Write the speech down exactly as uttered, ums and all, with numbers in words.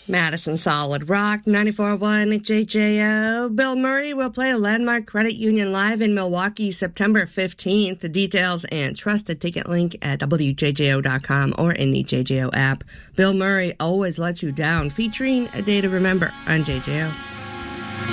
Madison Solid Rock, ninety-four point one J J O. Bill Murray will play Landmark Credit Union live in Milwaukee September fifteenth. The details and trusted ticket link at W J J O dot com or in the J J O app. Bill Murray Always Let You Down, featuring A Day to Remember on J J O.